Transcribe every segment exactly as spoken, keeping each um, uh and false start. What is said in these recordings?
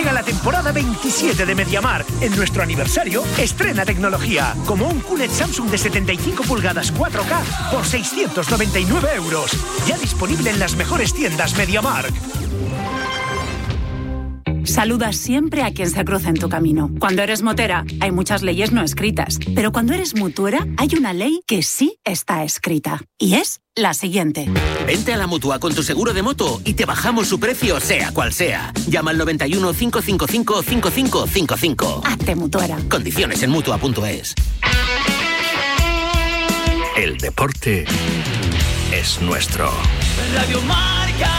Llega la temporada veintisiete de MediaMarkt. En nuestro aniversario, estrena tecnología, como un Q L E D Samsung de setenta y cinco pulgadas cuatro K por seiscientos noventa y nueve euros. Ya disponible en las mejores tiendas MediaMarkt. Saludas siempre a quien se cruza en tu camino. Cuando eres motera, hay muchas leyes no escritas. Pero cuando eres mutuera, hay una ley que sí está escrita. Y es la siguiente. Vente a la Mutua con tu seguro de moto y te bajamos su precio, sea cual sea. Llama al noventa y uno, cinco cinco cinco, cinco cinco cinco cinco. Hazte mutuera. Condiciones en Mutua punto es. El deporte es nuestro. Radio Marca.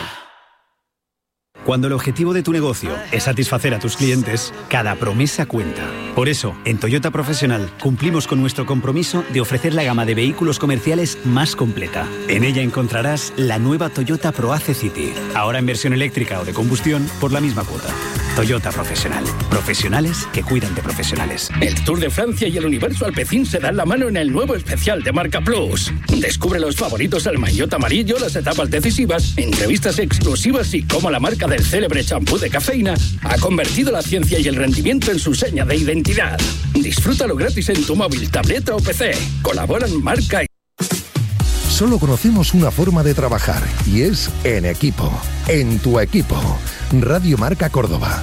Cuando el objetivo de tu negocio es satisfacer a tus clientes, cada promesa cuenta. Por eso, en Toyota Profesional cumplimos con nuestro compromiso de ofrecer la gama de vehículos comerciales más completa. En ella encontrarás la nueva Toyota ProAce City, ahora en versión eléctrica o de combustión por la misma cuota. Toyota Profesional. Profesionales que cuidan de profesionales. El Tour de Francia y el Universo Alpecin se dan la mano en el nuevo especial de Marca Plus. Descubre los favoritos al maillot amarillo, las etapas decisivas, entrevistas exclusivas y cómo la marca del célebre champú de cafeína ha convertido la ciencia y el rendimiento en su seña de identidad. Disfrútalo gratis en tu móvil, tableta o P C. Colaboran Marca y... Solo conocemos una forma de trabajar y es en equipo. En tu equipo. Radio Marca Córdoba.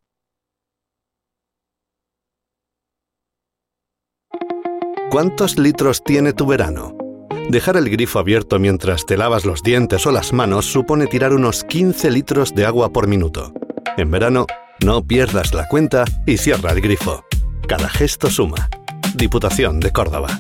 ¿Cuántos litros tiene tu verano? Dejar el grifo abierto mientras te lavas los dientes o las manos supone tirar unos quince litros de agua por minuto. En verano, no pierdas la cuenta y cierra el grifo. Cada gesto suma. Diputación de Córdoba.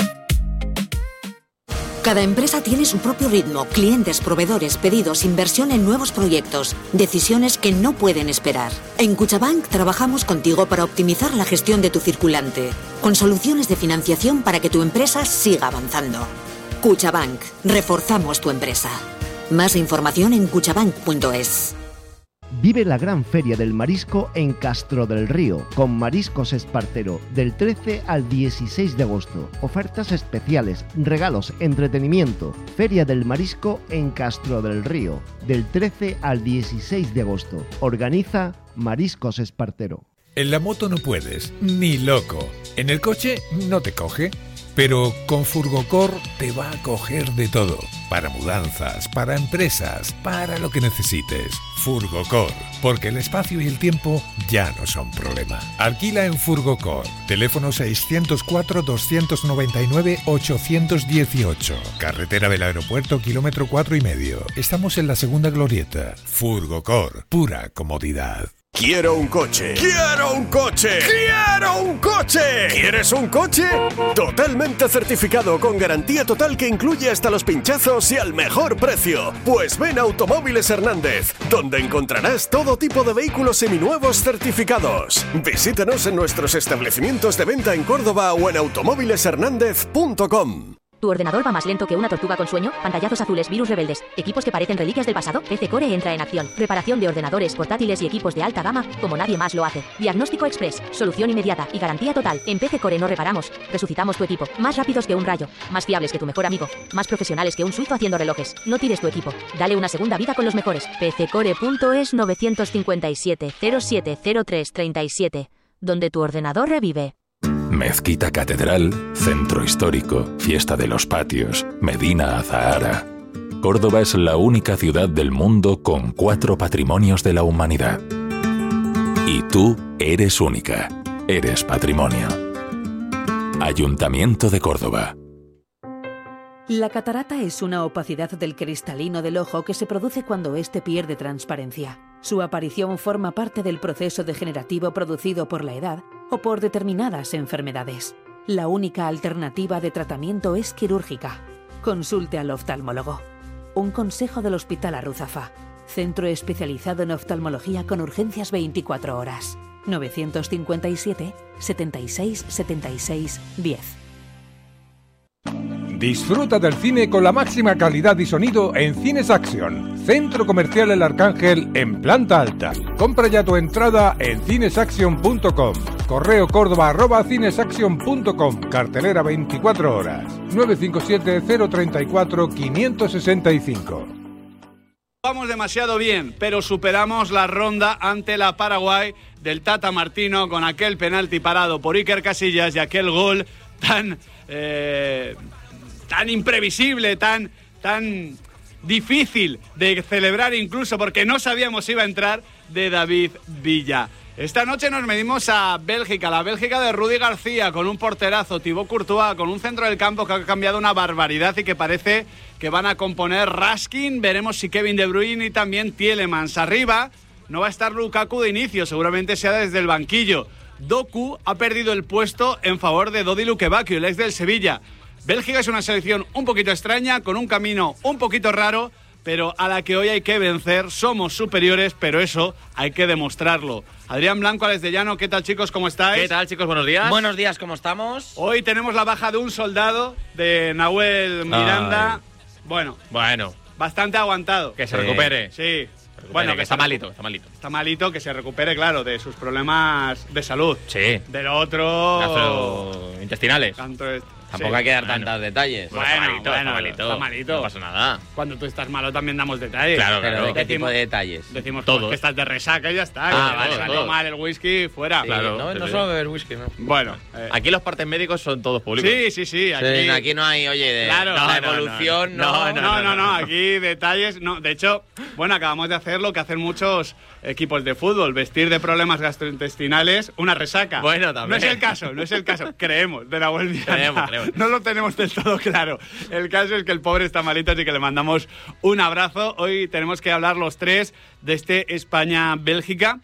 Cada empresa tiene su propio ritmo, clientes, proveedores, pedidos, inversión en nuevos proyectos, decisiones que no pueden esperar. En Cuchabank trabajamos contigo para optimizar la gestión de tu circulante, con soluciones de financiación para que tu empresa siga avanzando. Cuchabank, reforzamos tu empresa. Más información en cuchabank punto es. Vive la gran feria del marisco en Castro del Río, con Mariscos Espartero, del trece al dieciséis de agosto. Ofertas especiales, regalos, entretenimiento. Feria del Marisco en Castro del Río, del trece al dieciséis de agosto. Organiza Mariscos Espartero. En la moto no puedes, ni loco. En el coche no te coge. Pero con Furgocor te va a coger de todo. Para mudanzas, para empresas, para lo que necesites. Furgocor, porque el espacio y el tiempo ya no son problema. Alquila en Furgocor. Teléfono seiscientos cuatro, doscientos noventa y nueve, ochocientos dieciocho. Carretera del Aeropuerto, kilómetro cuatro y medio. Estamos en la segunda glorieta. Furgocor, pura comodidad. Quiero un coche. ¡Quiero un coche! ¡Quiero un coche! ¿Quieres un coche? Totalmente certificado, con garantía total que incluye hasta los pinchazos y al mejor precio. Pues ven a Automóviles Hernández, donde encontrarás todo tipo de vehículos seminuevos certificados. Visítanos en nuestros establecimientos de venta en Córdoba o en automóviles hernández punto com. ¿Tu ordenador va más lento que una tortuga con sueño? Pantallazos azules, virus rebeldes, equipos que parecen reliquias del pasado. P C Core entra en acción. Reparación de ordenadores portátiles y equipos de alta gama como nadie más lo hace. Diagnóstico express, solución inmediata y garantía total. En P C Core no reparamos, resucitamos tu equipo. Más rápidos que un rayo, más fiables que tu mejor amigo, más profesionales que un suizo haciendo relojes. No tires tu equipo, dale una segunda vida con los mejores. P C Core punto es nueve cinco siete, cero siete cero tres tres siete, donde tu ordenador revive. Mezquita Catedral, Centro Histórico, Fiesta de los Patios, Medina Azahara. Córdoba es la única ciudad del mundo con cuatro patrimonios de la humanidad. Y tú eres única, eres patrimonio. Ayuntamiento de Córdoba. La catarata es una opacidad del cristalino del ojo que se produce cuando éste pierde transparencia. Su aparición forma parte del proceso degenerativo producido por la edad o por determinadas enfermedades. La única alternativa de tratamiento es quirúrgica. Consulte al oftalmólogo. Un consejo del Hospital Arruzafa. Centro especializado en oftalmología con urgencias veinticuatro horas. novecientos cincuenta y siete, setenta y seis, setenta y seis, diez. Disfruta del cine con la máxima calidad y sonido en Cines Action, Centro Comercial El Arcángel en planta alta. Compra ya tu entrada en cinesaction punto com. Correo córdoba arroba cinesaction punto com. Cartelera veinticuatro horas. nueve cinco siete, cero tres cuatro, cinco seis cinco. Vamos demasiado bien, pero superamos la ronda ante la Paraguay del Tata Martino con aquel penalti parado por Iker Casillas y aquel gol tan eh, tan imprevisible, tan tan difícil de celebrar incluso porque no sabíamos si iba a entrar, de David Villa. Esta noche nos medimos a Bélgica, la Bélgica de Rudi García, con un porterazo, Thibaut Courtois, con un centro del campo que ha cambiado una barbaridad y que parece que van a componer Raskin. Veremos si Kevin De Bruyne y también Tielemans. Arriba no va a estar Lukaku de inicio, seguramente sea desde el banquillo. Doku ha perdido el puesto en favor de Dodi Lukebakio, el ex del Sevilla. Bélgica es una selección un poquito extraña, con un camino un poquito raro, pero a la que hoy hay que vencer. Somos superiores, pero eso hay que demostrarlo. Adrián Blanco, Alex de Llano, ¿qué tal, chicos? ¿Cómo estáis? ¿Qué tal, chicos? Buenos días. Buenos días, ¿cómo estamos? Hoy tenemos la baja de un soldado, de Nahuel Miranda. Ay. Bueno, bueno, bastante aguantado. Que se sí. recupere. Sí. Recupere, bueno, que, que está malito, está malito. Está malito, que se recupere, claro, de sus problemas de salud. Sí. Del otro... Gastrointestinales. Tampoco sí. hay que dar bueno. tantos detalles. Bueno, está malito, bueno, está malito. Está malito. No pasa nada. Cuando tú estás malo también damos detalles. Claro, claro. ¿Pero de qué decimos, tipo de detalles? Decimos pues, que estás de resaca y ya está. Ah, que vale, vas a todo. tomar el whisky fuera. Sí, claro. No, sí, no sí. solo beber whisky, ¿no? Bueno. Eh. Aquí los partes médicos son todos públicos. Sí, sí, sí. Aquí, sí, aquí no hay, oye, de claro, la no, evolución, no no no no, no, no, no. Aquí detalles, no. De hecho, bueno, acabamos de hacer lo que hacen muchos equipos de fútbol, vestir de problemas gastrointestinales una resaca. Bueno, también. No es el caso, no es el caso. Creemos, de Nahuel Miranda. Creemos, creemos. No lo tenemos del todo claro. El caso es que el pobre está malito, así que le mandamos un abrazo. Hoy tenemos que hablar los tres de este España-Bélgica,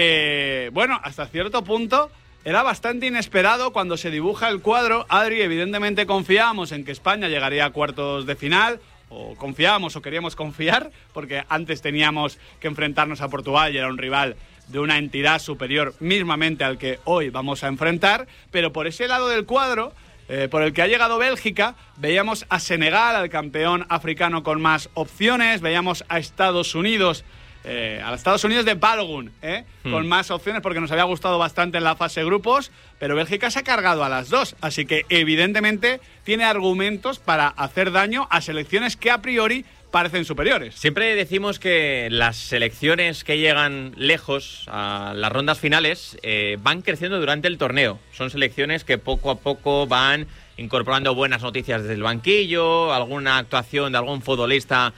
que, bueno, hasta cierto punto era bastante inesperado cuando se dibuja el cuadro. Adri, evidentemente confiábamos en que España llegaría a cuartos de final, o confiábamos o queríamos confiar, porque antes teníamos que enfrentarnos a Portugal y era un rival de una entidad superior mismamente al que hoy vamos a enfrentar, pero por ese lado del cuadro, eh, por el que ha llegado Bélgica, veíamos a Senegal, al campeón africano con más opciones, veíamos a Estados Unidos, eh, a Estados Unidos de Balogun, eh, hmm. con más opciones porque nos había gustado bastante en la fase grupos, pero Bélgica se ha cargado a las dos, así que evidentemente tiene argumentos para hacer daño a selecciones que a priori parecen superiores. Siempre decimos que las selecciones que llegan lejos a las rondas finales eh, van creciendo durante el torneo. Son selecciones que poco a poco van incorporando buenas noticias desde el banquillo, alguna actuación de algún futbolista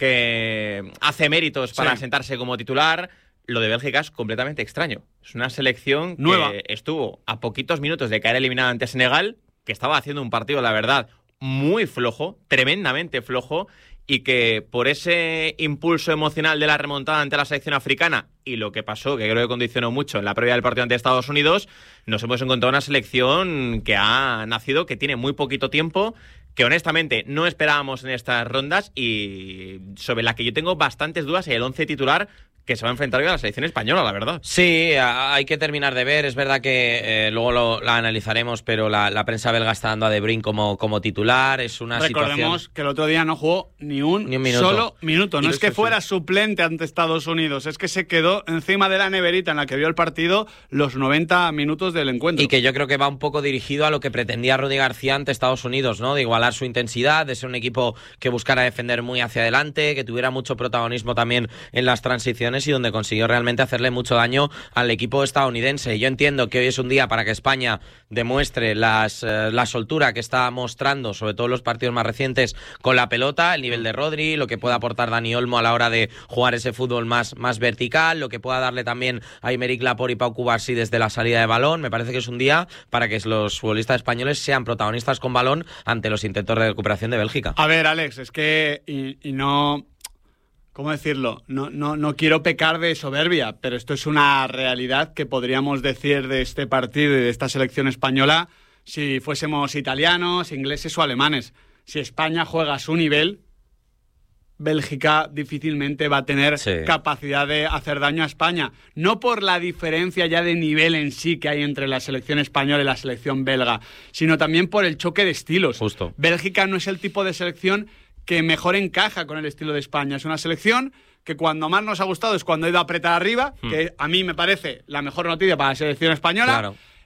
que hace méritos para sí. sentarse como titular. Lo de Bélgica es completamente extraño. Es una selección nueva, que estuvo a poquitos minutos de caer eliminada ante Senegal, que estaba haciendo un partido, la verdad, muy flojo, tremendamente flojo, y que por ese impulso emocional de la remontada ante la selección africana y lo que pasó, que creo que condicionó mucho en la previa del partido ante Estados Unidos, nos hemos encontrado una selección que ha nacido, que tiene muy poquito tiempo, que honestamente no esperábamos en estas rondas y sobre la que yo tengo bastantes dudas en el once titular que se va a enfrentar hoy a la selección española, la verdad. Sí, hay que terminar de ver. Es verdad que eh, luego lo, la analizaremos, pero la, la prensa belga está dando a De Bruyne como, como titular. Es una Recordemos situación... que el otro día no jugó ni un, ni un minuto. solo minuto. No y es que sí, fuera sí. suplente ante Estados Unidos, es que se quedó encima de la neverita en la que vio el partido los noventa minutos del encuentro. Y que yo creo que va un poco dirigido a lo que pretendía Rudi García ante Estados Unidos, ¿no? De igualar su intensidad, de ser un equipo que buscara defender muy hacia adelante, que tuviera mucho protagonismo también en las transiciones y donde consiguió realmente hacerle mucho daño al equipo estadounidense. Yo entiendo que hoy es un día para que España demuestre las, eh, la soltura que está mostrando, sobre todo en los partidos más recientes, con la pelota, el nivel de Rodri, lo que pueda aportar Dani Olmo a la hora de jugar ese fútbol más, más vertical, lo que pueda darle también a Aymeric Laporte y Pau Cubarsí desde la salida de balón. Me parece que es un día para que los futbolistas españoles sean protagonistas con balón ante los intentos de recuperación de Bélgica. A ver, Alex, es que y, y no... ¿Cómo decirlo? No, no, no quiero pecar de soberbia, pero esto es una realidad que podríamos decir de este partido y de esta selección española si fuésemos italianos, ingleses o alemanes. Si España juega a su nivel, Bélgica difícilmente va a tener sí. capacidad de hacer daño a España. No por la diferencia ya de nivel en sí que hay entre la selección española y la selección belga, sino también por el choque de estilos. Justo. Bélgica no es el tipo de selección que mejor encaja con el estilo de España. Es una selección que cuando más nos ha gustado es cuando ha ido a apretar arriba, hmm. que a mí me parece la mejor noticia para la selección española. Claro.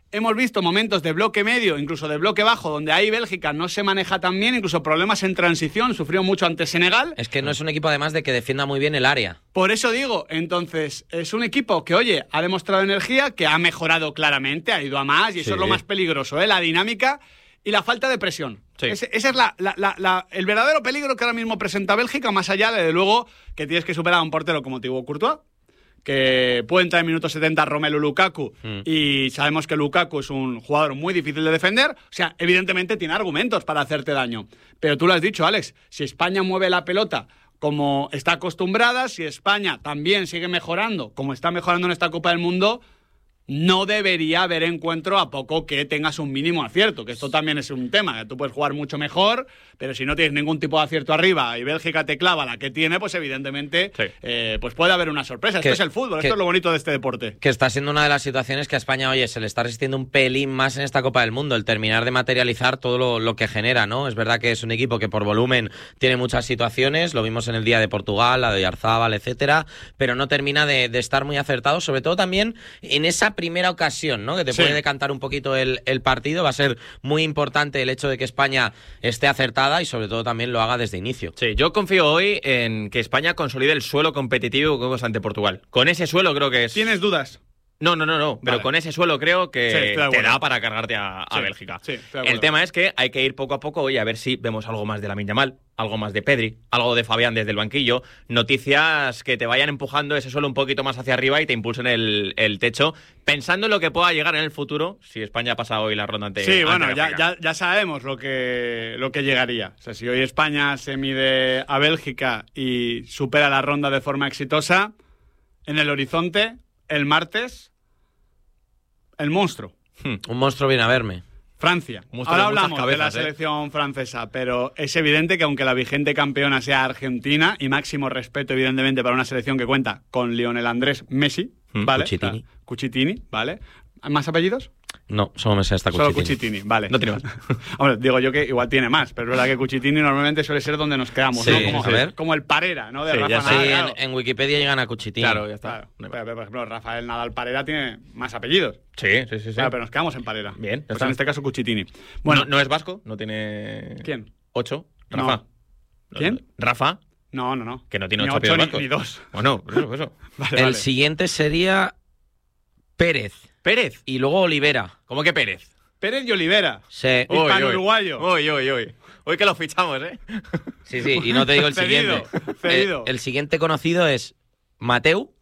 hemos visto momentos de bloque medio, incluso de bloque bajo, donde ahí Bélgica no se maneja tan bien, incluso problemas en transición, sufrió mucho ante Senegal. Es que no es un equipo además de que defienda muy bien el área. Por eso digo, entonces, es un equipo que, oye, ha demostrado energía, que ha mejorado claramente, ha ido a más, y eso Sí. es lo más peligroso, ¿eh? La dinámica y la falta de presión. Sí. Ese, ese es la, la, la, la, el verdadero peligro que ahora mismo presenta Bélgica, más allá de, de luego, que tienes que superar a un portero como Thibaut Courtois, que puede entrar en minutos setenta Romelu Lukaku, Mm. y sabemos que Lukaku es un jugador muy difícil de defender. O sea, evidentemente tiene argumentos para hacerte daño. Pero tú lo has dicho, Alex, si España mueve la pelota como está acostumbrada, si España también sigue mejorando como está mejorando en esta Copa del Mundo, no debería haber encuentro a poco que tengas un mínimo acierto, que esto también es un tema, que tú puedes jugar mucho mejor, pero si no tienes ningún tipo de acierto arriba y Bélgica te clava la que tiene, pues evidentemente Sí. eh, pues puede haber una sorpresa. Que- Esto es el fútbol, que- esto es lo bonito de este deporte. Que está siendo una de las situaciones que a España, oye, se le está resistiendo un pelín más en esta Copa del Mundo, el terminar de materializar todo lo, lo que genera, ¿no? Es verdad que es un equipo que por volumen tiene muchas situaciones, lo vimos en el día de Portugal, la de Oyarzábal, etcétera, pero no termina de, de estar muy acertado, sobre todo también en esa primera ocasión, ¿no? Que te Sí. puede decantar un poquito el, el partido. Va a ser muy importante el hecho de que España esté acertada y sobre todo también lo haga desde inicio. Sí, yo confío hoy en que España consolide el suelo competitivo que vemos ante Portugal. Con ese suelo creo que es... ¿Tienes dudas? No, no, no, no. Pero Vale. con ese suelo creo Sí, que estoy de te acuerdo. da para cargarte a, a Sí, Bélgica. sí, estoy de acuerdo. El tema es que hay que ir poco a poco y a ver si vemos algo más de Lamine Yamal, algo más de Pedri, algo de Fabián desde el banquillo. Noticias que te vayan empujando ese suelo un poquito más hacia arriba y te impulsen el, el techo, pensando en lo que pueda llegar en el futuro si España pasa hoy la ronda ante Sí, ante bueno, ya, Bélgica. ya, ya sabemos lo que, lo que llegaría. O sea, si hoy España se mide a Bélgica y supera la ronda de forma exitosa, en el horizonte, el martes, el monstruo. Un monstruo viene a verme. Francia. Monstruo Ahora de muchas hablamos de la cabezas, ¿eh? selección francesa, pero es evidente que aunque la vigente campeona sea Argentina, y máximo respeto evidentemente para una selección que cuenta con Lionel Andrés Messi, Mm, ¿vale? Cucitini. O sea, Cucitini, ¿vale? ¿Más apellidos? No, solo me sé hasta Solo Cucitini. Cucitini, vale. No tiene más. Hombre, digo yo que igual tiene más, pero es verdad que Cucitini normalmente suele ser donde nos quedamos, Sí, ¿no? Como, a ver. como el Parera, ¿no? De Sí, Rafa ya sé. Nadal. Sí, claro. en, en Wikipedia llegan a Cucitini. Claro, ya está. Claro. Pero, pero, por ejemplo, Rafael Nadal Parera tiene más apellidos. Sí, sí, sí. sí. Claro, pero nos quedamos en Parera. Bien, ya Pues está. en este caso Cucitini. Bueno, Bueno, no, no es vasco, no tiene... ¿quién? Ocho. No. Rafa. ¿Quién? Rafa, No, no, no. que no tiene Ni ocho ocho apellidos ni, vascos. ni dos. Bueno, por eso, por eso. Vale, El vale. siguiente sería Pérez. Pérez. Y luego Olivera. ¿Cómo que Pérez? Pérez y Olivera. Sí. Hispano-uruguayo. Hoy, hoy, hoy. Hoy que lo fichamos, ¿eh? Sí, sí, y no te digo el Cedido, siguiente. cedido. El, el siguiente conocido es Mateu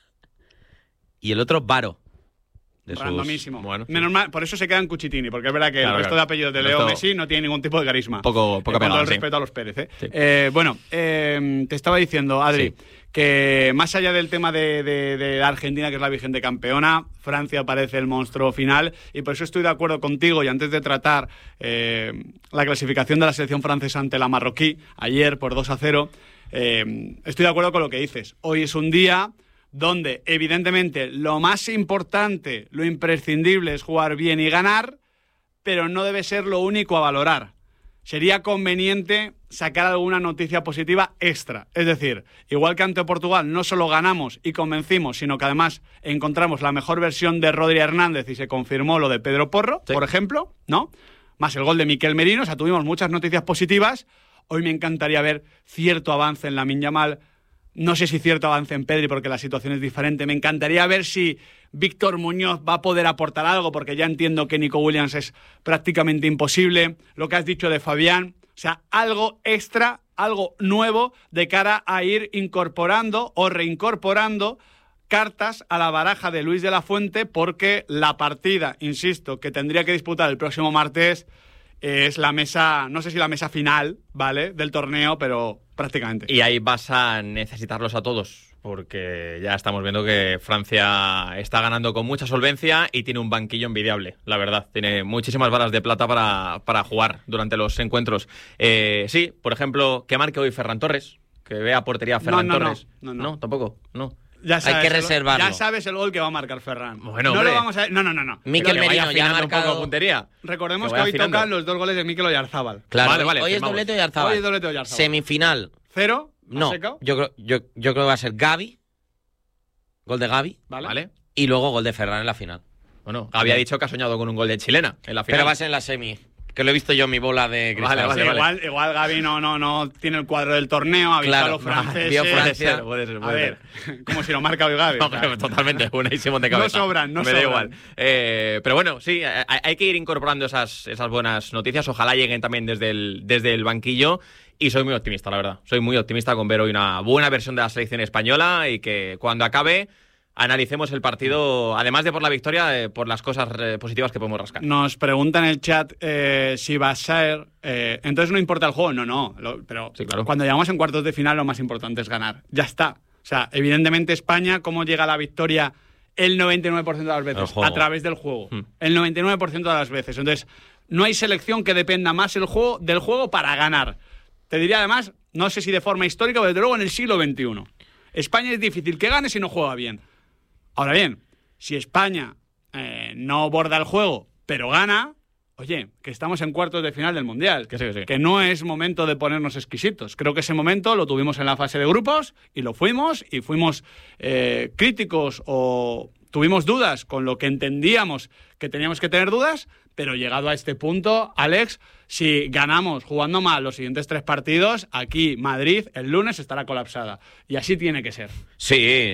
y el otro Varo. De sus- Randomísimo. Bueno, sí. Menos mal, por eso se queda en Cucitini, porque es verdad que Claro, el resto claro. de apellidos de No, Leo esto- Messi no tiene ningún tipo de carisma. Poco- poco Eh, con pegado, todo el sí. respeto a los Pérez. ¿eh? Sí. Eh, bueno, eh, te estaba diciendo, Adri, Sí. que más allá del tema de, de- de Argentina, que es la vigente campeona, Francia parece el monstruo final, y por eso estoy de acuerdo contigo. Y antes de tratar eh, la clasificación de la selección francesa ante la marroquí, ayer por dos a cero, eh, estoy de acuerdo con lo que dices. Hoy es un día donde, evidentemente, lo más importante, lo imprescindible es jugar bien y ganar, pero no debe ser lo único a valorar. Sería conveniente sacar alguna noticia positiva extra. Es decir, igual que ante Portugal no solo ganamos y convencimos, sino que además encontramos la mejor versión de Rodri Hernández y se confirmó lo de Pedro Porro, Sí. por ejemplo, ¿no? Más el gol de Miquel Merino, o sea, tuvimos muchas noticias positivas. Hoy me encantaría ver cierto avance en Lamine Yamal. No sé si cierto avance en Pedri porque la situación es diferente. Me encantaría ver si Víctor Muñoz va a poder aportar algo, porque ya entiendo que Nico Williams es prácticamente imposible. Lo que has dicho de Fabián, o sea, algo extra, algo nuevo de cara a ir incorporando o reincorporando cartas a la baraja de Luis de la Fuente, porque la partida, insisto, que tendría que disputar el próximo martes es la mesa, no sé si la mesa final, ¿vale?, del torneo, pero prácticamente. Y ahí vas a necesitarlos a todos, porque ya estamos viendo que Francia está ganando con mucha solvencia y tiene un banquillo envidiable, la verdad. Tiene muchísimas balas de plata para, para jugar durante los encuentros. Eh, sí, por ejemplo, que marque hoy Ferran Torres, que vea portería a Ferran No, no, no, Torres. no, no. tampoco, no. Ya sabes, Hay que el- reservarlo. Ya sabes el gol que va a marcar Ferran. Bueno, no hombre. lo vamos a... No, no, no. no. Mikel Que vaya Merino ya ha afinando un marcado. poco puntería. Recordemos Que que, vaya hoy afinando. tocan los dos goles de Mikel Oyarzábal. Claro, Vale, vale, hoy es firmamos. doblete Oyarzábal. Hoy es doblete Oyarzábal. Semifinal. Cero. ¿Has No, secado? yo creo, yo, yo creo que va a ser Gavi. Gol de Gavi. Vale. ¿Vale? Y luego gol de Ferran en la final. Bueno, había dicho que ha soñado con un gol de chilena en la final. Pero va a ser en la semi. Que lo he visto yo en mi bola de cristal. Vale, vale, sí, vale. Igual, igual Gaby no, no, no tiene el cuadro del torneo, ha visto claro, a los franceses. Vio Francia. Puede ser, puede ser, puede a ver, ser. Como si lo marca hoy Gaby. No, o sea. Totalmente, buenísimo de cabeza. No sobran, no Me sobran. da igual. Eh, pero bueno, sí, hay, hay que ir incorporando esas, esas buenas noticias. Ojalá lleguen también desde el, desde el banquillo. Y soy muy optimista, la verdad. Soy muy optimista con ver hoy una buena versión de la selección española y que cuando acabe analicemos el partido, además de por la victoria, eh, por las cosas eh, positivas que podemos rascar. Nos pregunta en el chat eh, si va a ser... Eh, entonces no importa el juego. No, no. Lo, pero sí, claro. Cuando llegamos en cuartos de final lo más importante es ganar. Ya está. O sea, evidentemente España, ¿cómo llega a la victoria el noventa y nueve por ciento de las veces? A través del juego. Hmm. El noventa y nueve por ciento de las veces. Entonces, no hay selección que dependa más el juego, del juego para ganar. Te diría además, no sé si de forma histórica, pero desde luego en el siglo veintiuno. España es difícil que gane si no juega bien. Ahora bien, si España eh, no borda el juego, pero gana, oye, que estamos en cuartos de final del Mundial. Que sí, que sí. Que no es momento de ponernos exquisitos. Creo que ese momento lo tuvimos en la fase de grupos y lo fuimos, y fuimos eh, críticos o tuvimos dudas con lo que entendíamos que teníamos que tener dudas, pero llegado a este punto, Alex, si ganamos jugando mal los siguientes tres partidos, aquí Madrid el lunes estará colapsada. Y así tiene que ser. Sí,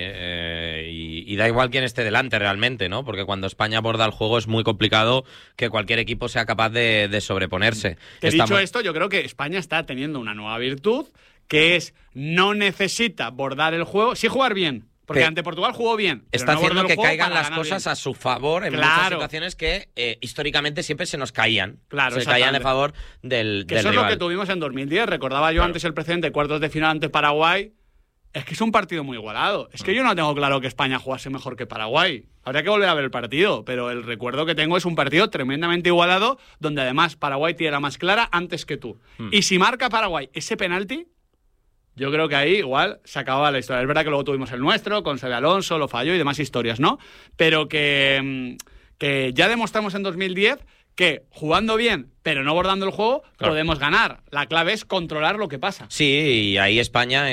eh, y, y da igual quién esté delante realmente, ¿no? Porque cuando España aborda el juego es muy complicado que cualquier equipo sea capaz de, de sobreponerse. Que Estamos... dicho esto, yo creo que España está teniendo una nueva virtud, que es no necesita bordar el juego, sí jugar bien. Porque Pero ante Portugal jugó bien. Está no haciendo que juego caigan las cosas bien. a su favor en claro. muchas situaciones que eh, históricamente siempre se nos caían. Claro, se caían en favor del, que del eso rival. es lo que tuvimos en dos mil diez. Recordaba yo claro. antes el precedente de cuartos de final ante Paraguay. Es que es un partido muy igualado. Es que yo no tengo claro que España jugase mejor que Paraguay. Habría que volver a ver el partido, pero el recuerdo que tengo es un partido tremendamente igualado, donde además Paraguay tiene la más clara antes que tú. Hmm. Y si marca Paraguay ese penalti, yo creo que ahí igual se acababa la historia. Es verdad que luego tuvimos el nuestro, con Xabi Alonso, lo falló y demás historias, ¿no? Pero que, que ya demostramos en dos mil diez que jugando bien, pero no bordando el juego, claro. podemos ganar. La clave es controlar lo que pasa. Sí, y ahí España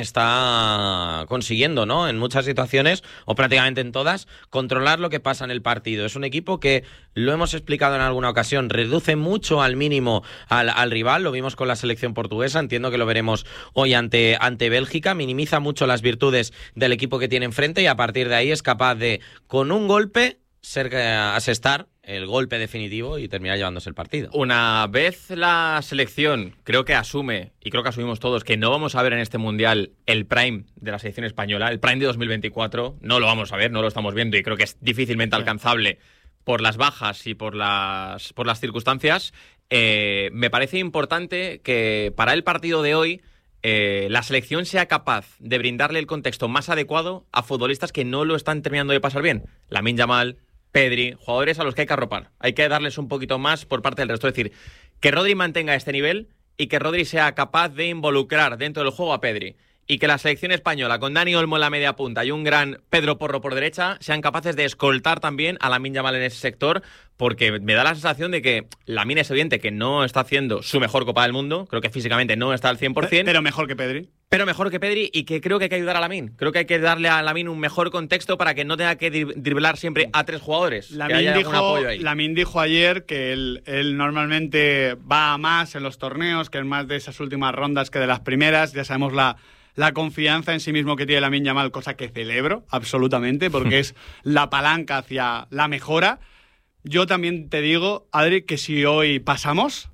está consiguiendo, ¿no? En muchas situaciones, o prácticamente en todas, controlar lo que pasa en el partido. Es un equipo que, lo hemos explicado en alguna ocasión, reduce mucho al mínimo al, al rival. Lo vimos con la selección portuguesa, entiendo que lo veremos hoy ante, ante Bélgica. Minimiza mucho las virtudes del equipo que tiene enfrente y a partir de ahí es capaz de, con un golpe, ser asestar el golpe definitivo y terminar llevándose el partido. Una vez la selección creo que asume, y creo que asumimos todos, que no vamos a ver en este Mundial el prime de la selección española, el prime de dos mil veinticuatro, no lo vamos a ver, no lo estamos viendo y creo que es difícilmente alcanzable por las bajas y por las, por las circunstancias. Eh, me parece importante que para el partido de hoy eh, la selección sea capaz de brindarle el contexto más adecuado a futbolistas que no lo están terminando de pasar bien. Lamine Yamal, Pedri, jugadores a los que hay que arropar. Hay que darles un poquito más por parte del resto. Es decir, que Rodri mantenga este nivel y que Rodri sea capaz de involucrar dentro del juego a Pedri. Y que la selección española, con Dani Olmo en la media punta y un gran Pedro Porro por derecha, sean capaces de escoltar también a Lamine Yamal en ese sector, porque me da la sensación de que Lamine es evidente que no está haciendo su mejor Copa del Mundo, creo que físicamente no está al cien por ciento. Pero mejor que Pedri. Pero mejor que Pedri, y que creo que hay que ayudar a Lamine. Creo que hay que darle a Lamine un mejor contexto para que no tenga que driblar siempre a tres jugadores. Lamine dijo, Lamine dijo ayer que él, él normalmente va a más en los torneos, que es más de esas últimas rondas que de las primeras. Ya sabemos la... la confianza en sí mismo que tiene Lamine Yamal, cosa que celebro absolutamente, porque es la palanca hacia la mejora. Yo también te digo, Adri, que si hoy pasamos...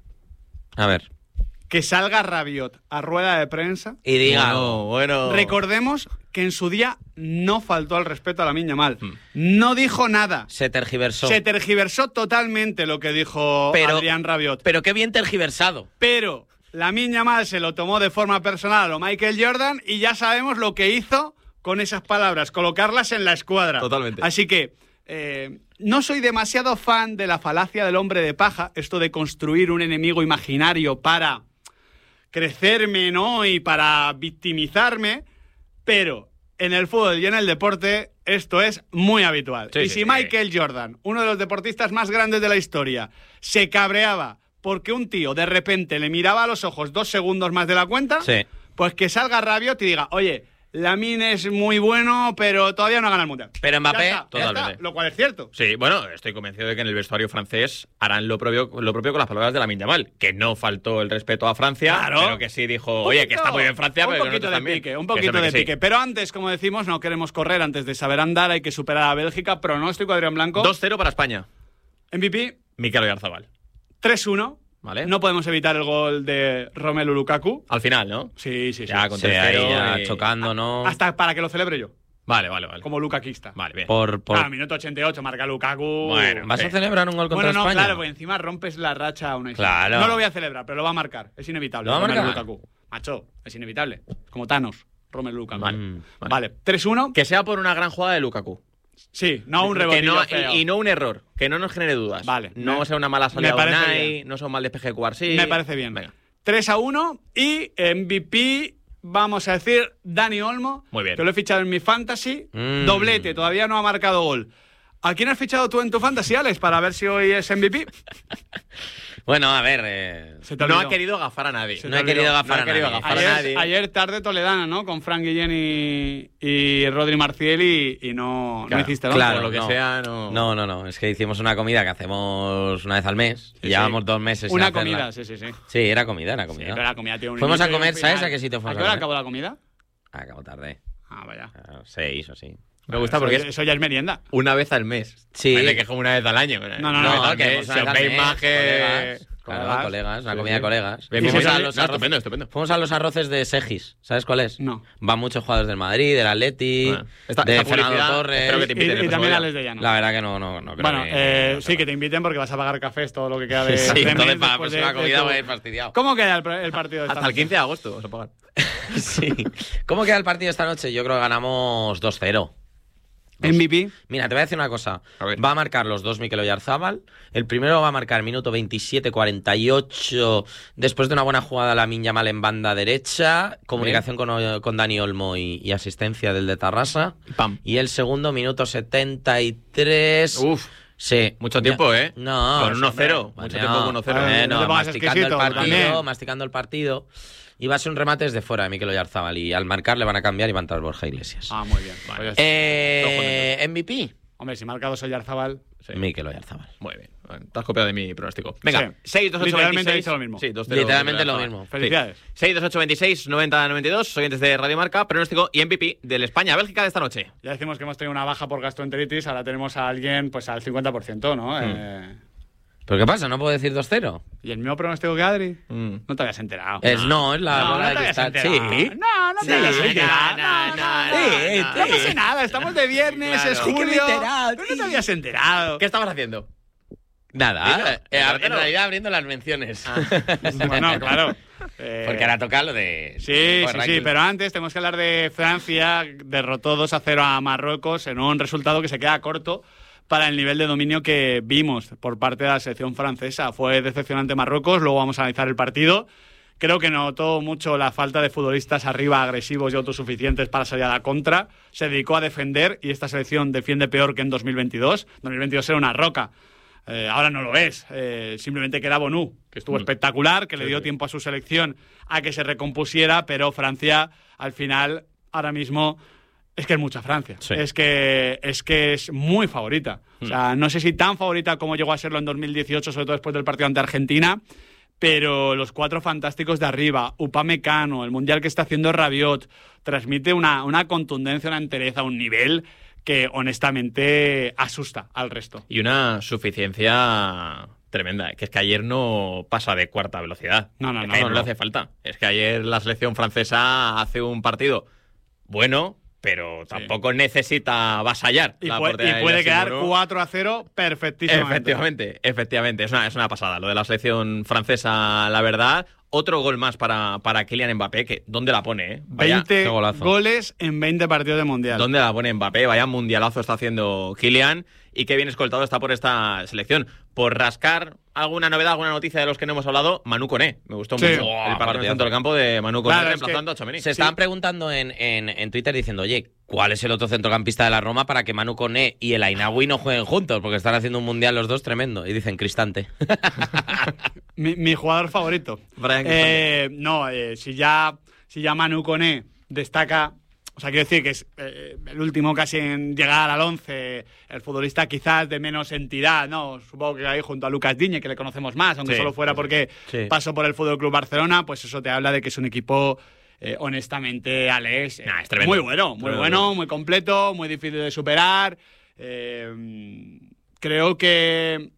A ver. Que salga Rabiot a rueda de prensa... Y diga... Bueno, bueno. Recordemos que en su día no faltó al respeto a Lamine Yamal. Hmm. No dijo nada. Se tergiversó. Se tergiversó totalmente lo que dijo pero, Adrián Rabiot. Pero qué bien tergiversado. Pero... Lamine Yamal se lo tomó de forma personal a lo Michael Jordan y ya sabemos lo que hizo con esas palabras, colocarlas en la escuadra. Totalmente. Así que eh, no soy demasiado fan de la falacia del hombre de paja, esto de construir un enemigo imaginario para crecerme, ¿no? Y para victimizarme, pero en el fútbol y en el deporte esto es muy habitual. Sí, y sí, si Michael sí. Jordan, uno de los deportistas más grandes de la historia, se cabreaba porque un tío de repente le miraba a los ojos dos segundos más de la cuenta, sí. pues que salga Rabiot y diga, oye, Lamine es muy bueno, pero todavía no gana el Mundial. Pero Mbappé, ya está, ya totalmente. está, lo cual es cierto. Sí, bueno, estoy convencido de que en el vestuario francés harán lo propio, lo propio con las palabras de Lamine Yamal, que no faltó el respeto a Francia, Claro. pero que sí dijo, Un oye, poquito, que está muy bien Francia, un pero que poquito nosotros de también. pique, un Que poquito siempre de que sí. pique. Pero antes, como decimos, no queremos correr antes de saber andar, hay que superar a Bélgica. Pronóstico, Adrián Blanco. dos cero para España. M V P, Mikel Oyarzabal. tres uno. Vale. No podemos evitar el gol de Romelu Lukaku. Al final, ¿no? Sí, sí, sí. Ya con Sí, tres cero ahí ya y- chocando, ¿no? Hasta para que lo celebre yo, Vale, vale, vale. como lukaquista. Vale, bien. Por, por... Claro, minuto ochenta y ocho, marca Lukaku. Bueno, ¿Vas sí. a celebrar un gol contra Bueno, no, España? claro, porque encima rompes la racha a una Claro. No lo voy a celebrar, pero lo va a marcar. Es inevitable. ¿Lo va a Romelu marcar? Lukaku. Macho, es inevitable. Como Thanos, Romelu Lukaku. Vale, Mm. vale. Vale, tres uno. Que sea por una gran jugada de Lukaku. Sí, no un Que rebotillo no- feo. y, y no un error, que no nos genere dudas. Vale. No Me- sea una mala salida me parece de Unai, bien. no sea un mal despeje de Cubarsí. Me parece bien. Venga. tres a uno y M V P, vamos a decir, Dani Olmo. Muy bien. Que lo he fichado en mi fantasy. Mm. Doblete, todavía no ha marcado gol. ¿A quién has fichado tú en tu fantasy, Alex, para ver si hoy es M V P? Bueno, a ver... eh, Se te No olvidó. ha querido agafar a nadie. Se No te he olvidó. querido agafar No ha a querido nadie. agafar a Ayer, nadie. ayer tarde Toledana, ¿no? Con Frank Guillén y, y Rodri Marciel y, y no, Claro, no hiciste, ¿no? claro. Por lo que no. sea, no. No, no, no. Es que hicimos una comida que hacemos una vez al mes. Sí, y llevamos sí. dos meses sin Una hacerla. comida, sí, sí, sí. Sí, era comida, era Sí, comida. pero la comida tiene un Fuimos a inicio y un comer, ¿sabes final. a qué sitio fuimos ¿A a qué hora comer? acabó la comida? Acabo tarde. Ah, vaya. Ah, Seis o sí. Me gusta Eso- porque es Eso ya es merienda. una vez al mes. Sí. Vale, que es como una vez al año. No, no, no, Una vez No, al que mes, hemos si una os vez veis al mes, majes. colegas. Claro, Colegas. colegas, una Sí, comida sí. de colegas. Bien, Y fuimos fuimos a- a los no, arroces- estupendo, estupendo. Fuimos a los arroces de Segis. ¿Sabes cuál es? No. Van muchos jugadores del Madrid, del Atleti, Bueno, esta- de esta Fernando publicidad, Torres. espero que te Y, inviten el y próximo también día. a Les de Llano. La verdad que no, no, no creo Bueno, que- eh, no sí, creo. que te inviten porque vas a pagar cafés todo lo que queda de. Sí, de mes entonces para después de- próxima de comida tu- voy a ir fastidiado. ¿Cómo queda el, el partido de esta Hasta el noche? quince de agosto vas a pagar. Sí. ¿Cómo queda el partido esta noche? Yo creo que ganamos dos cero. M V P. Mira, te voy a decir una cosa. A ver. Va a marcar los dos Mikel Oyarzabal. El primero va a marcar minuto veintisiete cuarenta y ocho después de una buena jugada Lamine Yamal en banda derecha. Comunicación con, con Dani Olmo y, y asistencia del de Tarrasa. Pam. Y el segundo, minuto setenta y tres. Uf. Sí. Mucho tiempo, ¿eh? No. Con uno cero. hombre, Mucho no. tiempo con uno cero. Bueno, Bueno, no te pongas masticando el exquisito, partido, también. masticando el partido. Y va a ser un remate desde fuera de Mikel Oyarzabal. Y al marcar le van a cambiar y va a entrar Borja Iglesias. Ah, muy bien. Pues ya está. Eh, M V P. Hombre, si marca dos Oyarzabal. Sí. Mikel Oyarzabal. Muy bien. Bueno, te has copiado de mi pronóstico. Venga, Sí. seis dos ocho Literalmente veintiséis. he dicho lo mismo. Sí, dos cero. Literalmente lo mismo. Felicidades. seis dos ocho veintiséis noventa noventa y dos, oyentes de Radio Marca, pronóstico y M V P del España-Bélgica de esta noche. Ya decimos que hemos tenido una baja por gastroenteritis, ahora tenemos a alguien pues al cincuenta por ciento, ¿no? Hmm. Eh, ¿Pero qué pasa? ¿No puedo decir dos cero? ¿Y el mismo pronóstico que Adri? Mm. No te habías enterado. Es no, es la No, bola no de te habías cristal. enterado. Sí. No, no te Sí, habías no, enterado. no, No, no, no, sí, no, no pasa nada, estamos de viernes, Claro. es Sí que me he julio. enterado, Pero no te habías enterado. ¿Qué estabas haciendo? Nada, Dilo, eh, en cuéntalo. realidad abriendo las menciones. Bueno, claro. Eh, Porque ahora toca lo de... Sí, sí, Pues, sí, ranking. pero antes tenemos que hablar de Francia. Derrotó dos a cero a Marruecos en un resultado que se queda corto para el nivel de dominio que vimos por parte de la selección francesa. Fue decepcionante Marruecos, luego vamos a analizar el partido. Creo que notó mucho la falta de futbolistas arriba agresivos y autosuficientes para salir a la contra. Se dedicó a defender y esta selección defiende peor que en dos mil veintidós. dos mil veintidós era una roca. Eh, ahora no lo es. Eh, simplemente queda Bonú, que estuvo espectacular, que le dio tiempo a su selección a que se recompusiera, pero Francia, al final, ahora mismo, es que es mucha Francia. Sí. Es que es que es muy favorita. O sea, no sé si tan favorita como llegó a serlo en dos mil dieciocho, sobre todo después del partido ante Argentina, pero los cuatro fantásticos de arriba, Upamecano, el mundial que está haciendo Rabiot, transmite una, una contundencia, una entereza, un nivel que honestamente asusta al resto. Y una suficiencia tremenda, que es que ayer no pasa de cuarta velocidad. No, no, es no, que ayer no, no le no. hace falta. Es que ayer la selección francesa hace un partido bueno, pero tampoco necesita avasallar Y, la puede, portería y de puede Yassin quedar Mourou. cuatro a cero perfectísimamente. Efectivamente, efectivamente. Es una, es una pasada lo de la selección francesa, la verdad. Otro gol más para, para Kylian Mbappé, que ¿dónde la pone? Eh? Vaya, veinte qué golazo. goles en veinte partidos de mundial. ¿Dónde la pone Mbappé? Vaya mundialazo está haciendo Kylian y qué bien escoltado está por esta selección. Por rascar alguna novedad, alguna noticia de los que no hemos hablado, Manu Koné. Me gustó Sí. mucho Buah, el partido en el partidazo. centro del campo de Manu Koné Claro, es reemplazando que a Tchouaméni. Se estaban preguntando en, en, en Twitter diciendo, oye, ¿cuál es el otro centrocampista de la Roma para que Manu Koné y el Ainaoui no jueguen juntos? Porque están haciendo un mundial los dos tremendo. Y dicen Cristante. Mi, mi jugador favorito. Brian Eh, no, eh, si ya si ya Manu Koné destaca O sea, quiero decir que es eh, el último casi en llegar al once, el futbolista quizás de menos entidad, ¿no? Supongo que ahí junto a Lucas Digne, que le conocemos más, aunque Sí, solo fuera sí, porque sí. pasó por el Fútbol Club Barcelona, pues eso te habla de que es un equipo, eh, honestamente, Alex, eh, Nah, es tremendo. muy bueno, muy Tremendo. bueno, muy completo, muy difícil de superar. Eh, creo que...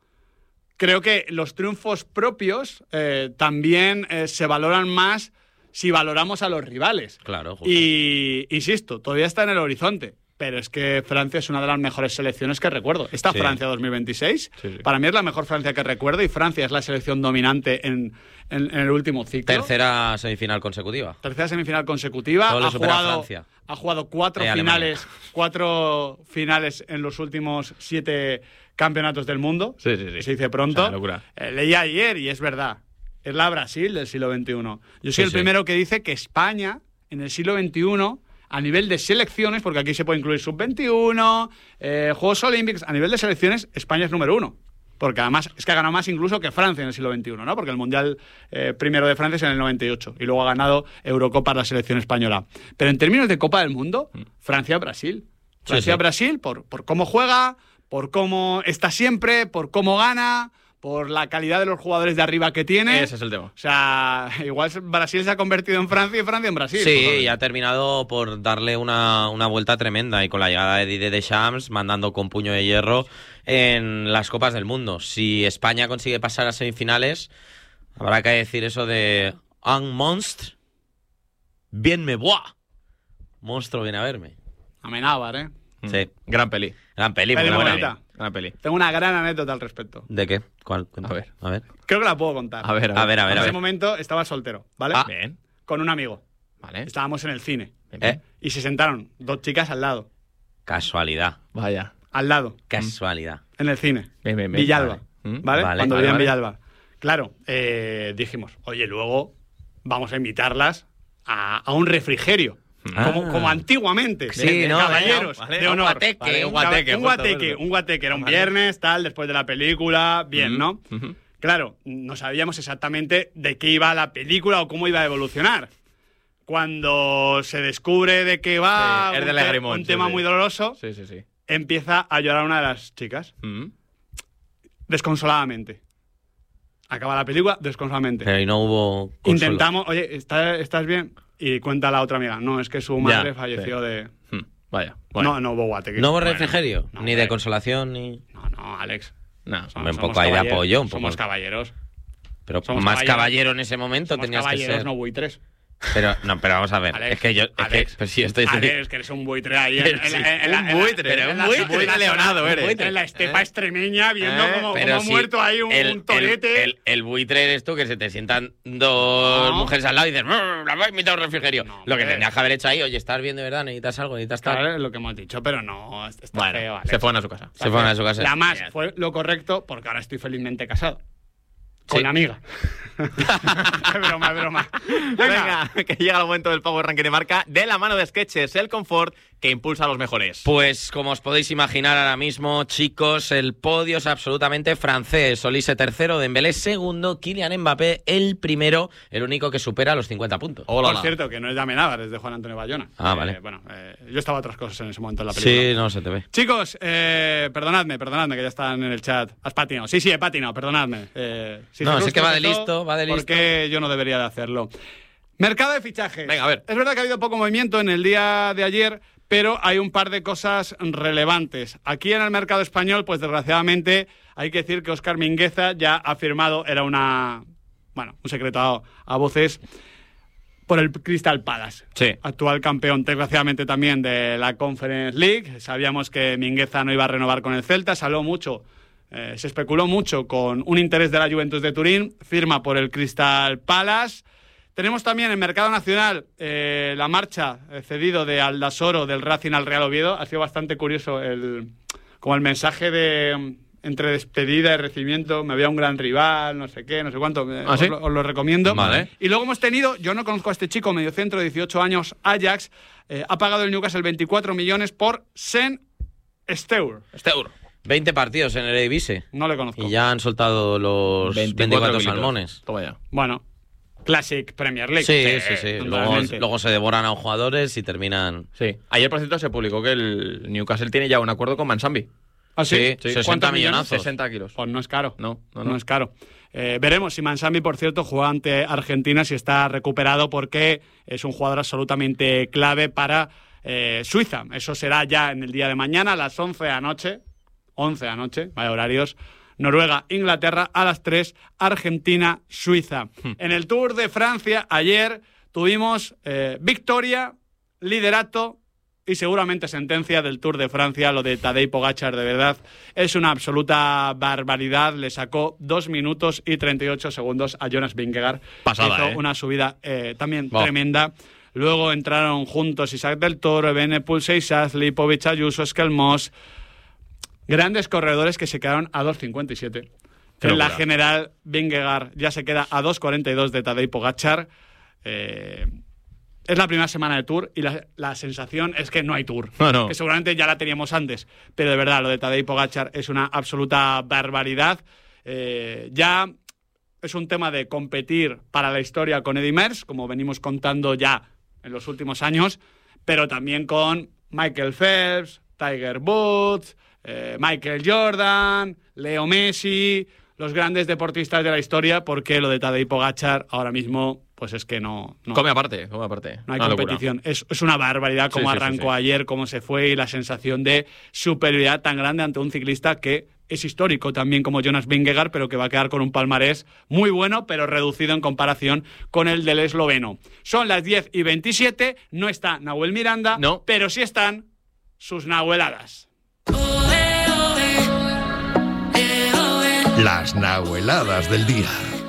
Creo que los triunfos propios eh, también eh, se valoran más si valoramos a los rivales. Claro, justo. Y, insisto, todavía está en el horizonte, pero es que Francia es una de las mejores selecciones que recuerdo. Esta Sí. Francia dos mil veintiséis, Sí, sí. para mí es la mejor Francia que recuerdo y Francia es la selección dominante en, en, en el último ciclo. Tercera semifinal consecutiva. Tercera semifinal consecutiva. Solo Ha supera a jugado, Francia. ha jugado cuatro Eh, Alemania. finales, cuatro finales en los últimos siete campeonatos del mundo. Sí, sí, sí. Se dice pronto. O sea, locura. Eh, leí ayer y es verdad. Es la Brasil del siglo veintiuno. Yo soy Sí, el sí. primero que dice que España, en el siglo veintiuno, a nivel de selecciones, porque aquí se puede incluir sub veintiuno, eh, Juegos Olímpicos, a nivel de selecciones, España es número uno. Porque además es que ha ganado más incluso que Francia en el siglo veintiuno, ¿no? Porque el Mundial eh, primero de Francia es en el noventa y ocho y luego ha ganado Eurocopa la selección española. Pero en términos de Copa del Mundo, Francia-Brasil. Sí, Francia-Brasil por, por cómo juega, por cómo está siempre, por cómo gana, por la calidad de los jugadores de arriba que tiene. Ese es el tema. O sea, igual Brasil se ha convertido en Francia y Francia en Brasil. Sí, y ha terminado por darle una, una vuelta tremenda y con la llegada de Didier Deschamps mandando con puño de hierro en las Copas del Mundo. Si España consigue pasar a semifinales, habrá que decir eso de un monstre, bien me voit. Monstruo viene a verme. Amenábar, ¿eh? Sí. Gran peli. Gran peli. Peli muy buena. bonita. Gran peli. Tengo una gran anécdota al respecto. ¿De qué? ¿Cuál? A ver. A ver. Creo que la puedo contar. A ver, A ver, a ver, en a ese ver. momento estaba soltero, ¿vale? Ah. Bien. Con un amigo. Vale. Estábamos en el cine. ¿Eh? Y se sentaron dos chicas al lado. Casualidad. Vaya. Al lado. Casualidad. En el cine. Bien, bien, bien. Villalba. Vale. ¿Vale? Vale, Cuando vale, vivía en vale. Villalba. Claro, eh, dijimos, oye, luego vamos a invitarlas a, a un refrigerio. Ah. Como, como antiguamente. Sí, de, de ¿no? caballeros. Vale, de un honor. guateque, Vale, un guateque, Un justo, guateque, justo. un guateque. Era un Vale. viernes, tal, después de la película. Bien, Ujú, ¿no? ujú. Claro, no sabíamos exactamente de qué iba la película o cómo iba a evolucionar. Cuando se descubre de qué va, Sí, es un, de te- lagrimón, un sí, tema sí. muy doloroso, Sí, sí, sí. empieza a llorar una de las chicas, Mm. desconsoladamente. Acaba la película desconsoladamente. Pero ahí no hubo consuelo. Intentamos, oye, ¿estás, ¿estás bien? Y cuenta la otra amiga, no, es que su madre Ya, falleció sí. de... Mm. Vaya. Bueno. No, no hubo guateque. ¿No hubo Bueno, refrigerio? no, ni hombre. de consolación, ni... No, no, Alex. No. Somos- Hombre, un somos poco ahí de caballeros, apoyo, un poco. Somos caballeros. Pero Somos más caballeros. caballero en ese momento Somos tenías que caballeros, ser. no buitres. Pero, no, pero vamos a ver. Alex, es que yo. Es Alex, que, pues sí, estoy. Alex, que eres un buitre ahí. En, en, Sí, en, en, la- un en la- buitre, en un la- buitre, en la- un leonado en la- eres. En la estepa ¿Eh? extremeña, viendo ¿Eh? cómo, Pero cómo ha si muerto ahí un, el, un torete. El, el, el buitre eres tú, que se te sientan dos No. mujeres al lado y dices, "Mm, la voy a invitar a un refrigerio". No, Lo que hombre. tendrías que haber hecho ahí, oye, ¿estás bien de verdad? ¿Necesitas algo? ¿Necesitas tal? Claro, es lo que hemos dicho, pero no, está Bueno, feo, Alex. se fueron a su casa. Se fueron a su casa. La más Bien. fue lo correcto porque ahora estoy felizmente casado. Con Sí. la amiga. Es broma, es broma. Venga, que llega el momento del Power Ranking de marca de la mano de Skechers, el confort que impulsa a los mejores. Pues como os podéis imaginar ahora mismo, chicos, el podio es absolutamente francés. Olise tercero, Dembélé segundo, Kylian Mbappé el primero, el único que supera los cincuenta puntos. Por cierto, que no es de Amenábar, es de Juan Antonio Bayona. Ah, Eh, vale. Bueno, eh, yo estaba a otras cosas en ese momento en la película. Sí, no se te ve. Chicos, eh, perdonadme, perdonadme, que ya están en el chat. Has patinado. Sí, sí, he patinado, perdonadme. Eh, si No, Jesús sí que va de tropezó, listo, va de listo. Porque yo no debería de hacerlo. Mercado de fichajes. Venga, a ver. Es verdad que ha habido poco movimiento en el día de ayer, pero hay un par de cosas relevantes. Aquí en el mercado español, pues desgraciadamente, hay que decir que Óscar Mingueza ya ha firmado, era una, bueno, un secreto a, a voces, por el Crystal Palace. Sí. Actual campeón, desgraciadamente, también de la Conference League. Sabíamos que Mingueza no iba a renovar con el Celta, se habló mucho, eh, se especuló mucho con un interés de la Juventus de Turín, firma por el Crystal Palace. Tenemos también en mercado nacional eh, la marcha eh, cedido de Aldasoro del Racing al Real Oviedo. Ha sido bastante curioso el, como el mensaje de entre despedida y recibimiento. Me veía un gran rival, no sé qué, no sé cuánto. eh, ¿Ah, sí? os, lo, os lo recomiendo. Vale. Y luego hemos tenido, yo no conozco a este chico, mediocentro de dieciocho años, Ajax, eh, ha pagado el Newcastle veinticuatro millones por Sen Steur. Steur. veinte partidos en el Eredivisie. No le conozco. Y ya han soltado los veinticuatro kilitos. salmones. Toma ya. Bueno, Classic Premier League. Sí, sí, sí. Luego, luego se devoran a los jugadores y terminan... Sí. Ayer, por cierto, se publicó que el Newcastle tiene ya un acuerdo con Mansambi. ¿Ah, sí? Sí, sí. sesenta millonazos. sesenta kilos. Pues no es caro. No, no, no. no es caro. Eh, veremos si Mansambi, por cierto, juega ante Argentina, si está recuperado, porque es un jugador absolutamente clave para eh, Suiza. Eso será ya en el día de mañana a las once de la noche. once de la noche, vaya horarios. Noruega, Inglaterra, a las tres, Argentina, Suiza. Hmm. En el Tour de Francia, ayer tuvimos eh, victoria, liderato y seguramente sentencia del Tour de Francia. Lo de Tadej Pogačar, de verdad, es una absoluta barbaridad. Le sacó dos minutos y treinta y ocho segundos a Jonas Vingegaard. Pasada, Hizo ¿eh? una subida eh, también wow. tremenda. Luego entraron juntos Isaac del Toro, Evenepoel, Seixas, Lipovic, Ayuso, Skelmos. Grandes corredores que se quedaron a dos cincuenta y siete. En la general, Vingegaard ya se queda a dos cuarenta y dos de Tadej Pogačar. Eh... Es la primera semana de Tour y la, la sensación es que no hay Tour. No, no. Que seguramente ya la teníamos antes. Pero de verdad, lo de Tadej Pogačar es una absoluta barbaridad. Eh, ya es un tema de competir para la historia con Eddy Merckx, como venimos contando ya en los últimos años, pero también con Michael Phelps, Tiger Woods, eh, Michael Jordan, Leo Messi, los grandes deportistas de la historia, porque lo de Tadej Pogačar ahora mismo... pues es que no... no come aparte, come aparte. No hay una competición. Es, es una barbaridad cómo sí, sí, arrancó sí, sí. ayer, cómo se fue y la sensación de superioridad tan grande ante un ciclista que es histórico también como Jonas Vingegaard, pero que va a quedar con un palmarés muy bueno, pero reducido en comparación con el del esloveno. Son las diez y veintisiete, no está Nahuel Miranda, no. pero sí están sus nahueladas. Las nahueladas del día.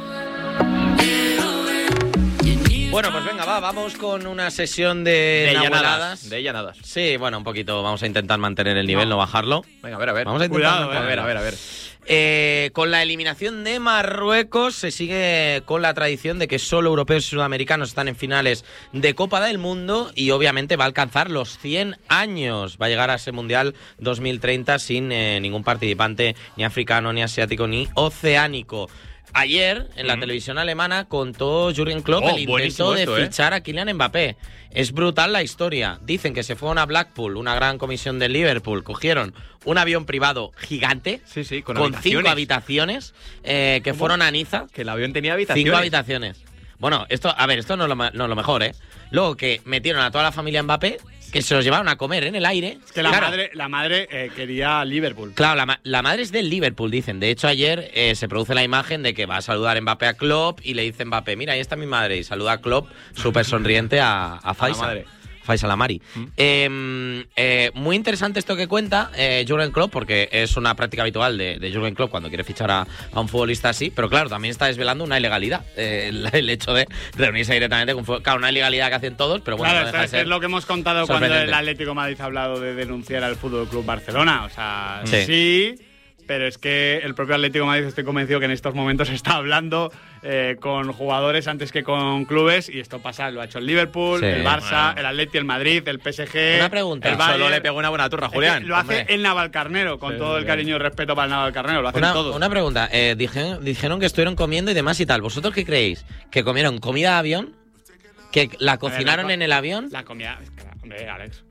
Bueno, pues venga, va, vamos con una sesión de, de nahueladas. llanadas. De llanadas. Sí, bueno, un poquito, vamos a intentar mantener el nivel, no, no bajarlo. Venga, a ver, a ver. Vamos a intentar Cuidado, eh. a ver, a ver, a ver. Eh, con la eliminación de Marruecos se sigue con la tradición de que solo europeos y sudamericanos están en finales de Copa del Mundo y obviamente va a alcanzar los cien años. Va a llegar a ese Mundial dos mil treinta sin eh, ningún participante ni africano, ni asiático, ni oceánico. Ayer, en la mm. televisión alemana, contó Jürgen Klopp oh, el intento de esto, fichar eh. a Kylian Mbappé. Es brutal la historia. Dicen que se fueron a Blackpool, una gran comisión de Liverpool. Cogieron un avión privado gigante, sí, sí, con, con habitaciones. cinco habitaciones, eh, que ¿Cómo? fueron a Niza. Que el avión tenía habitaciones. Cinco habitaciones. Bueno, esto, a ver, esto no es lo, no es lo mejor, ¿eh? Luego que metieron a toda la familia Mbappé, que se los llevaron a comer en el aire. Es que la claro. madre, la madre eh, quería Liverpool. Claro, la, la madre es del Liverpool, dicen. De hecho, ayer eh, se produce la imagen de que va a saludar Mbappé a Klopp y le dice Mbappé, mira, ahí está mi madre. Y saluda a Klopp, súper sonriente a, a Faisal. Faisal Amari. ¿Mm? Eh, eh, muy interesante esto que cuenta eh, Jürgen Klopp, porque es una práctica habitual de, de Jürgen Klopp cuando quiere fichar a, a un futbolista así, pero claro, también está desvelando una ilegalidad, eh, el, el hecho de reunirse directamente con un claro, una ilegalidad que hacen todos, pero bueno, claro, no deja es, de ser es lo que hemos contado cuando el Atlético de Madrid ha hablado de denunciar al Fútbol Club Barcelona, o sea, sí, sí pero es que el propio Atlético de Madrid, estoy convencido que en estos momentos está hablando eh, con jugadores antes que con clubes, y esto pasa, lo ha hecho el Liverpool, sí, el Barça, bueno. el Atleti, el Madrid, el P S G. Una pregunta. El Bayern. Solo le pegó una buena turra, Julián. Es que lo hace hombre. el Navalcarnero, con sí, todo el cariño y respeto para el Navalcarnero, lo hacen una, todos. Una pregunta, eh, dijeron, dijeron que estuvieron comiendo y demás y tal. ¿Vosotros qué creéis? ¿Que comieron comida de avión? ¿Que la cocinaron ver, la, en el avión? La comida, hombre, Alex.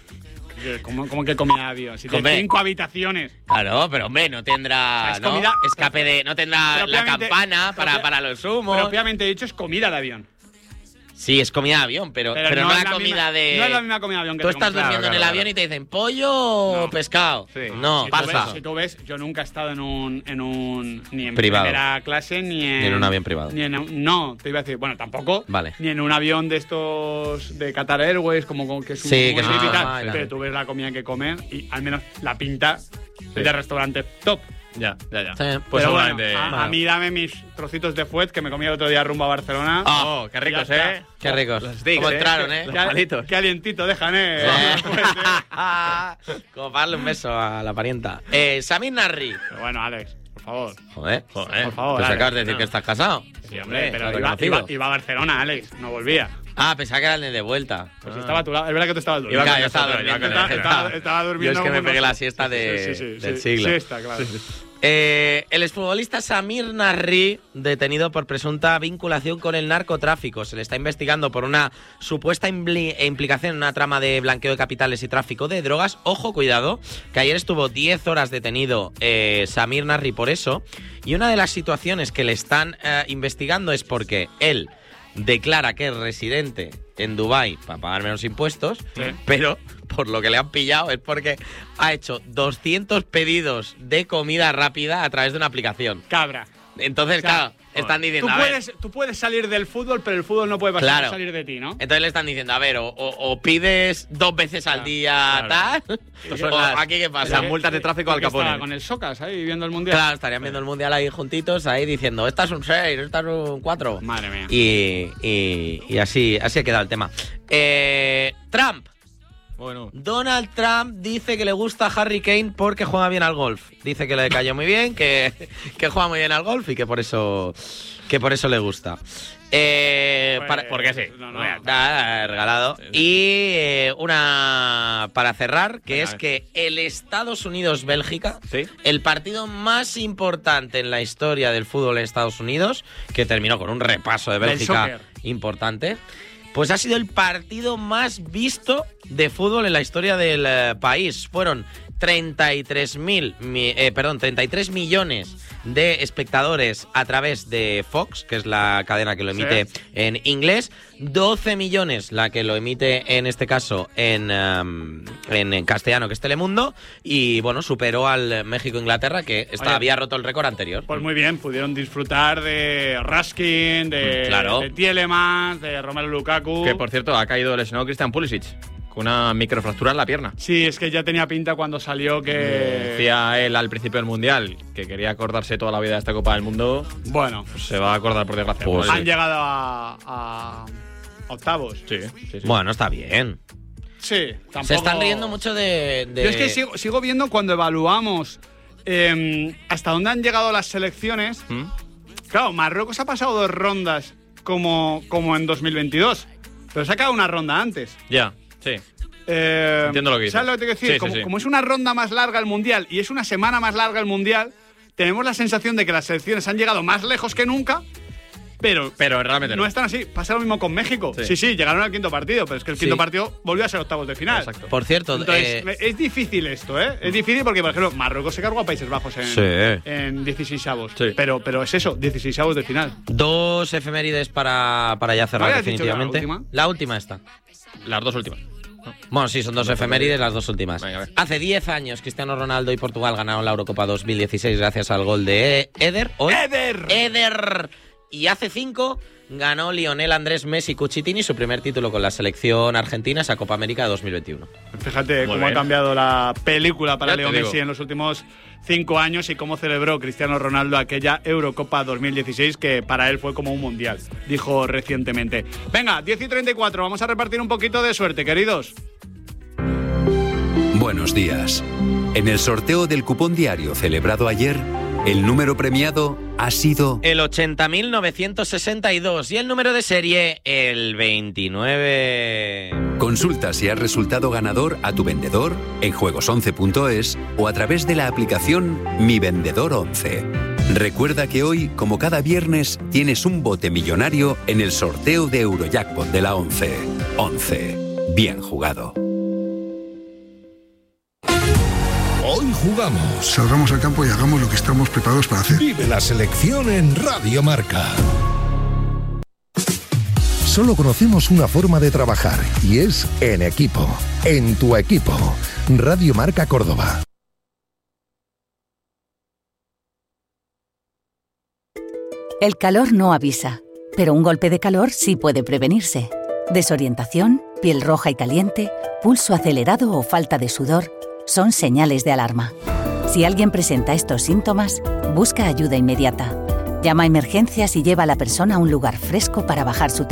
¿Cómo, ¿Cómo que comida de avión? Si tiene cinco habitaciones. Claro, pero hombre, no tendrá es ¿no? comida, escape de. No tendrá la campana para, para los humos. Pero propiamente dicho es comida de avión. Sí, es comida de avión, pero, pero, pero no, no la, la comida misma, de. No es la misma comida de avión que tú estás durmiendo claro, claro, en el claro. avión y te dicen pollo o no. pescado. Sí. No, si pasa. Tú ves, si tú ves, yo nunca he estado en un. En un ni en privado. primera clase, ni en. Ni en un avión privado. Ni en, no, te iba a decir, bueno, tampoco. Vale. Ni en un avión de estos. De Qatar Airways, como que es un. Sí, que es un ah, tal, ah, pero claro. tú ves la comida que comen y al menos la pinta sí. de restaurante top. Ya, ya, ya. Sí. Pues pero bueno, a, a mí dame mis trocitos de fuet que me comí el otro día rumbo a Barcelona. Oh, qué ricos, ¿eh? Qué ricos. Los sticks, ¿Cómo ¿eh? entraron, eh? Los palitos. Qué alientito dejan, ¿eh? Como para darle un beso a la parienta. Eh, Samir Nasri. Pero bueno, Alex, por favor. Joder. Joder. Por favor, Pues Alex, acabas de decir no. que estás casado. Sí, hombre, pero iba, iba, iba a Barcelona, Alex, no volvía. Ah, pensaba que era el de vuelta. Pues ah. estaba a tu lado. Es verdad que tú estabas durmiendo. Iba, yo estaba durmiendo. Estaba, estaba, estaba durmiendo. Yo es que me pegué unos... la siesta de, sí, sí, sí, del sí, siglo. Siesta, claro. Sí, sí. Eh, el exfutbolista Samir Nasri, detenido por presunta vinculación con el narcotráfico. Se le está investigando por una supuesta impli- implicación en una trama de blanqueo de capitales y tráfico de drogas. Ojo, cuidado, que ayer estuvo diez horas detenido eh, Samir Nasri por eso. Y una de las situaciones que le están eh, investigando es porque él declara que es residente en Dubái para pagar menos impuestos, sí. pero por lo que le han pillado es porque ha hecho doscientos pedidos de comida rápida a través de una aplicación. Cabra. Entonces, o sea, claro, están diciendo... Tú a ver, puedes, tú puedes salir del fútbol, pero el fútbol no puede pasar claro. a salir de ti, ¿no? Entonces le están diciendo, a ver, o, o, o pides dos veces al día claro. tal, o las, aquí qué pasa. Las multas de tráfico al Capone. Con el Socas ahí viendo el Mundial. Claro, estarían viendo el Mundial ahí juntitos, ahí diciendo, esta es un seis, esta es un cuatro. Madre mía. Y, y, y así, así ha quedado el tema. Eh, Trump. Bueno. Donald Trump dice que le gusta a Harry Kane porque juega bien al golf. Dice que le cayó muy bien, que, que juega muy bien al golf y que por eso, que por eso le gusta. Eh, pues, para, porque sí. No, no, nada, regalado. Sí, sí. Y eh, una para cerrar, que Venga, es que el Estados Unidos-Bélgica, ¿sí? el partido más importante en la historia del fútbol en Estados Unidos, que terminó con un repaso de Bélgica importante, pues ha sido el partido más visto de fútbol en la historia del eh, país. Fueron treinta y tres mil, eh, perdón, treinta y tres millones de espectadores a través de Fox, que es la cadena que lo emite sí. en inglés, doce millones la que lo emite en este caso en, um, en, en castellano, que es Telemundo, y bueno, superó al México-Inglaterra, que está, había roto el récord anterior. Pues muy bien, pudieron disfrutar de Raskin, de, claro. de Tielemans, de Romelu Lukaku. Que por cierto, ha caído lesionado Christian Pulisic con una microfractura en la pierna. Sí, es que ya tenía pinta cuando salió que... Decía él al principio del Mundial que quería acordarse toda la vida de esta Copa del Mundo. Bueno. Pues se va a acordar por desgracia. Pues pues han sí. llegado a, a octavos. Sí, sí, sí. Bueno, está bien. Sí, tampoco... Se están riendo mucho de... de... Yo es que sigo, sigo viendo cuando evaluamos eh, hasta dónde han llegado las selecciones. ¿Mm? Claro, Marruecos ha pasado dos rondas como, como en dos mil veintidós, pero se ha quedado una ronda antes. Ya. Sí. Eh, Entiendo lo que dices. ¿Sabes lo que te quiero decir? Sí, sí, como, sí. como es una ronda más larga el Mundial y es una semana más larga el Mundial, tenemos la sensación de que las selecciones han llegado más lejos que nunca, pero, pero realmente no. no están así. Pasa lo mismo con México. Sí, sí, sí llegaron al quinto partido, pero es que el quinto sí. partido volvió a ser octavos de final. Exacto. Por cierto, entonces eh... es difícil esto, ¿eh? Es difícil porque, por ejemplo, Marruecos se cargó a Países Bajos en, sí. en dieciseisavos. Sí. Pero, pero es eso, dieciseisavos de final. Dos efemérides para, para ya cerrar definitivamente. La última? La última esta. Las dos últimas. Bueno, sí, son dos efemérides, las dos últimas. Venga, Hace diez años, Cristiano Ronaldo y Portugal ganaron la Eurocopa dos mil dieciséis gracias al gol de Eder. Hoy, ¡Eder! ¡Eder! Y hace cinco ganó Lionel Andrés Messi Cucitini su primer título con la selección argentina, esa Copa América de dos mil veintiuno. Fíjate Muy cómo bien. ha cambiado la película para Ya Leo Messi en los últimos cinco años y cómo celebró Cristiano Ronaldo aquella Eurocopa dos mil dieciséis que para él fue como un mundial, dijo recientemente. Venga, diez y treinta y cuatro, vamos a repartir un poquito de suerte, queridos. Buenos días. En el sorteo del cupón diario celebrado ayer, el número premiado ha sido... El ochenta mil novecientos sesenta y dos y el número de serie, el veintinueve. Consulta si has resultado ganador a tu vendedor en juegos once punto es o a través de la aplicación Mi Vendedor once. Recuerda que hoy, como cada viernes, tienes un bote millonario en el sorteo de Eurojackpot de la once. once. Bien jugado. Hoy jugamos. Salgamos al campo y hagamos lo que estamos preparados para hacer. Vive la selección en Radio Marca. Solo conocemos una forma de trabajar y es en equipo. En tu equipo. Radio Marca Córdoba. El calor no avisa, pero un golpe de calor sí puede prevenirse. Desorientación, piel roja y caliente, pulso acelerado o falta de sudor son señales de alarma. Si alguien presenta estos síntomas, busca ayuda inmediata. Llama a emergencias y lleva a la persona a un lugar fresco para bajar su temperatura.